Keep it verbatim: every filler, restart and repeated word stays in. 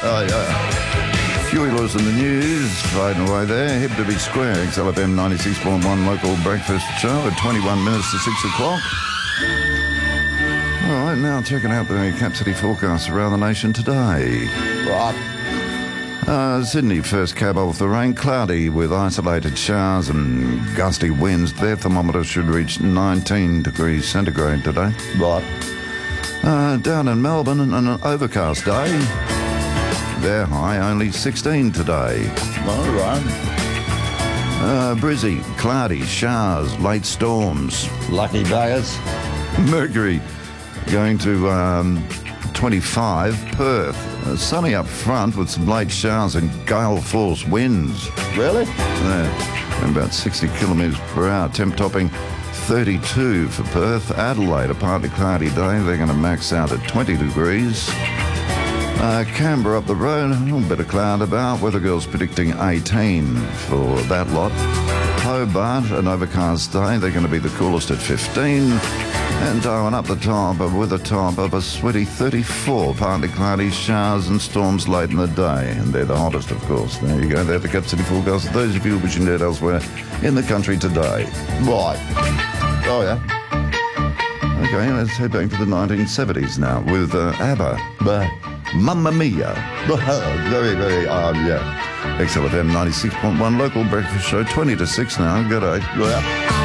Oh, yeah. Huey Lewis in the news, fading away there. Hip to be square, X L F M ninety-six point one local breakfast show at twenty-one minutes to six o'clock. All right, now checking out the Cap City forecast around the nation today. Right. Uh, Sydney, first cab off the rain, cloudy with isolated showers and gusty winds. Their thermometer should reach nineteen degrees centigrade today. Right. Uh, down in Melbourne, an overcast day. Their high only sixteen today. All right. Uh, Brizzy, cloudy, showers, late storms. Lucky days. Mercury going to um, twenty-five. Perth, uh, sunny up front with some late showers and gale force winds. Really? Uh, about sixty kilometres per hour. Temp topping thirty-two for Perth. Adelaide, a partly cloudy day. They're going to max out at twenty degrees. Uh, Canberra up the road, a little bit of cloud about. Weather Girl's predicting eighteen for that lot. Hobart, an overcast day. They're going to be the coolest at fifteen. And Darwin up the top with a top of a sweaty thirty-four. Partly cloudy, showers and storms late in the day. And they're the hottest, of course. There you go. They're the Cap City forecast. Those of you wishing to head elsewhere in the country today. Right. Oh, yeah. Okay, let's head back to the nineteen seventies now with uh, ABBA. But, Mamma Mia. very, very, um, yeah. X L F M ninety-six point one local breakfast show, twenty to six now. Good day. Yeah.